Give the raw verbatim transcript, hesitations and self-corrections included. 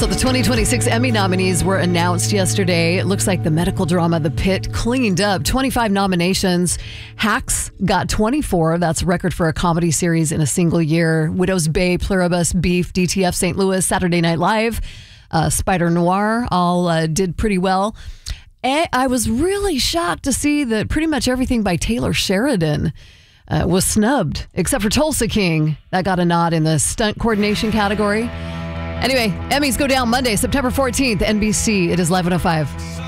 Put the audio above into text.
So the twenty twenty-six Emmy nominees were announced yesterday. It looks like the medical drama The Pit cleaned up. twenty-five nominations. Hacks got twenty-four. That's a record for a comedy series in a single year. Widow's Bay, Pluribus, Beef, D T F Saint Louis, Saturday Night Live, uh, Spider Noir all uh, did pretty well. And I was really shocked to see that pretty much everything by Taylor Sheridan uh, was snubbed, except for Tulsa King. That got a nod in the stunt coordination category. Anyway, Emmys go down Monday, September fourteenth, N B C. It is eleven oh five.